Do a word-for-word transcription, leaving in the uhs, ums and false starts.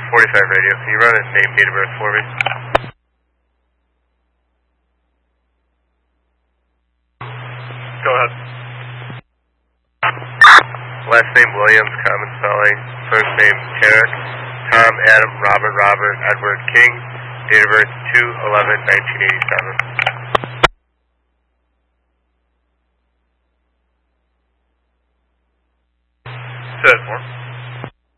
forty-five radio. Can you run a name, date of birth for me? Go ahead. Last name Williams, common spelling. First name Tarek. Tom, Adam, Robert, Robert, Edward, King. Date of birth two eleven nineteen eighty-seven. Say that more.